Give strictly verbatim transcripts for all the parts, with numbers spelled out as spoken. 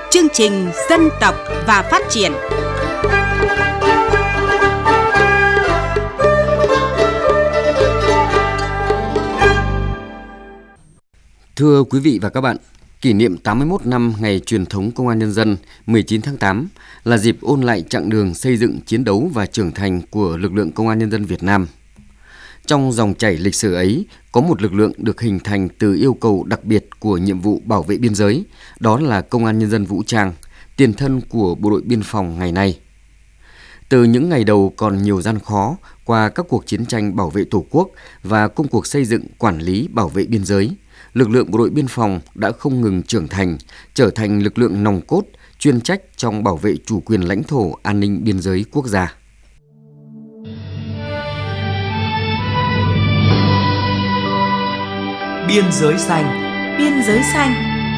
chương trình Dân tộc và Phát triển. Thưa quý vị và các bạn, kỷ niệm tám mươi mốt năm ngày truyền thống Công an Nhân dân mười chín tháng tám là dịp ôn lại chặng đường xây dựng, chiến đấu và trưởng thành của lực lượng Công an Nhân dân Việt Nam. Trong dòng chảy lịch sử ấy, có một lực lượng được hình thành từ yêu cầu đặc biệt của nhiệm vụ bảo vệ biên giới, đó là Công an Nhân dân Vũ trang, tiền thân của Bộ đội Biên phòng ngày nay. Từ những ngày đầu còn nhiều gian khó, qua các cuộc chiến tranh bảo vệ Tổ quốc và công cuộc xây dựng, quản lý, bảo vệ biên giới, lực lượng Bộ đội Biên phòng đã không ngừng trưởng thành, trở thành lực lượng nòng cốt, chuyên trách trong bảo vệ chủ quyền lãnh thổ, an ninh biên giới quốc gia. Biên giới xanh. Biên giới xanh.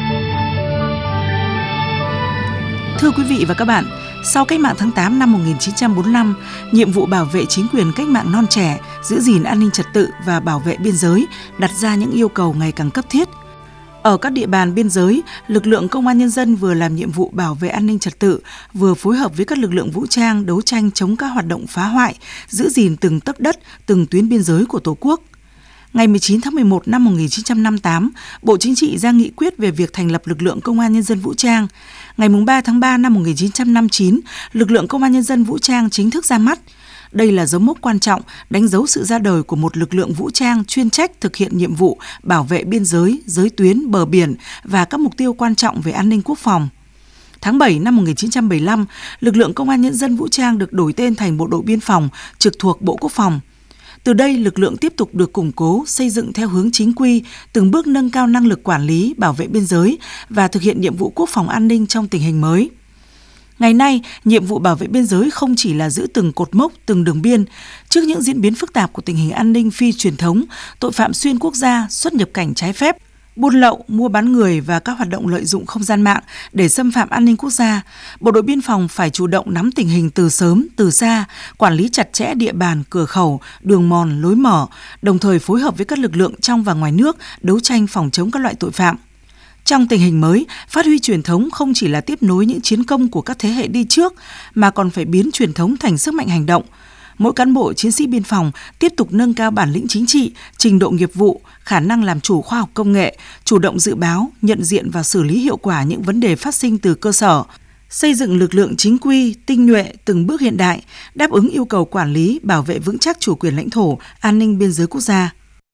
Thưa quý vị và các bạn, sau cách mạng tháng tám năm một nghìn chín trăm bốn mươi lăm, nhiệm vụ bảo vệ chính quyền cách mạng non trẻ, giữ gìn an ninh trật tự và bảo vệ biên giới đặt ra những yêu cầu ngày càng cấp thiết. Ở các địa bàn biên giới, lực lượng Công an Nhân dân vừa làm nhiệm vụ bảo vệ an ninh trật tự, vừa phối hợp với các lực lượng vũ trang đấu tranh chống các hoạt động phá hoại, giữ gìn từng tấc đất, từng tuyến biên giới của Tổ quốc. Ngày mười chín tháng mười một năm một nghìn chín trăm năm mươi tám, Bộ Chính trị ra nghị quyết về việc thành lập lực lượng Công an Nhân dân Vũ trang. Ngày ba tháng ba năm một nghìn chín trăm năm mươi chín, lực lượng Công an Nhân dân Vũ trang chính thức ra mắt. Đây là dấu mốc quan trọng, đánh dấu sự ra đời của một lực lượng vũ trang chuyên trách thực hiện nhiệm vụ bảo vệ biên giới, giới tuyến, bờ biển và các mục tiêu quan trọng về an ninh quốc phòng. Tháng bảy năm một nghìn chín trăm bảy mươi lăm, lực lượng Công an Nhân dân Vũ trang được đổi tên thành Bộ đội Biên phòng, trực thuộc Bộ Quốc phòng. Từ đây, lực lượng tiếp tục được củng cố, xây dựng theo hướng chính quy, từng bước nâng cao năng lực quản lý, bảo vệ biên giới và thực hiện nhiệm vụ quốc phòng an ninh trong tình hình mới. Ngày nay, nhiệm vụ bảo vệ biên giới không chỉ là giữ từng cột mốc, từng đường biên. Trước những diễn biến phức tạp của tình hình an ninh phi truyền thống, tội phạm xuyên quốc gia, xuất nhập cảnh trái phép, buôn lậu, mua bán người và các hoạt động lợi dụng không gian mạng để xâm phạm an ninh quốc gia, Bộ đội Biên phòng phải chủ động nắm tình hình từ sớm, từ xa, quản lý chặt chẽ địa bàn, cửa khẩu, đường mòn, lối mở, đồng thời phối hợp với các lực lượng trong và ngoài nước đấu tranh phòng chống các loại tội phạm. Trong tình hình mới, phát huy truyền thống không chỉ là tiếp nối những chiến công của các thế hệ đi trước, mà còn phải biến truyền thống thành sức mạnh hành động. Mỗi cán bộ chiến sĩ biên phòng tiếp tục nâng cao bản lĩnh chính trị, trình độ nghiệp vụ, khả năng làm chủ khoa học công nghệ, chủ động dự báo, nhận diện và xử lý hiệu quả những vấn đề phát sinh từ cơ sở, xây dựng lực lượng chính quy, tinh nhuệ, từng bước hiện đại, đáp ứng yêu cầu quản lý, bảo vệ vững chắc chủ quyền lãnh thổ, an ninh biên giới quốc gia.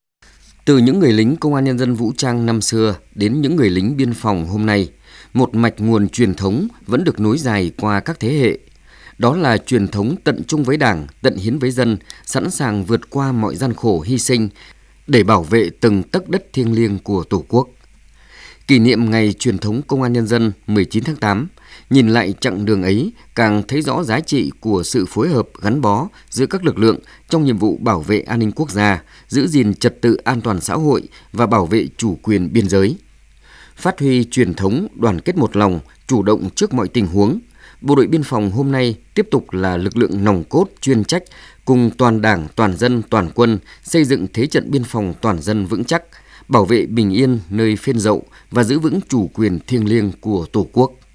Từ những người lính Công an Nhân dân Vũ trang năm xưa đến những người lính biên phòng hôm nay, một mạch nguồn truyền thống vẫn được nối dài qua các thế hệ. Đó là truyền thống tận trung với Đảng, tận hiến với dân, sẵn sàng vượt qua mọi gian khổ hy sinh để bảo vệ từng tấc đất thiêng liêng của Tổ quốc. Kỷ niệm ngày truyền thống Công an Nhân dân mười chín tháng tám, nhìn lại chặng đường ấy càng thấy rõ giá trị của sự phối hợp gắn bó giữa các lực lượng trong nhiệm vụ bảo vệ an ninh quốc gia, giữ gìn trật tự an toàn xã hội và bảo vệ chủ quyền biên giới. Phát huy truyền thống đoàn kết một lòng, chủ động trước mọi tình huống, Bộ đội Biên phòng hôm nay tiếp tục là lực lượng nòng cốt chuyên trách cùng toàn Đảng, toàn dân, toàn quân xây dựng thế trận biên phòng toàn dân vững chắc, bảo vệ bình yên nơi phên dậu và giữ vững chủ quyền thiêng liêng của Tổ quốc.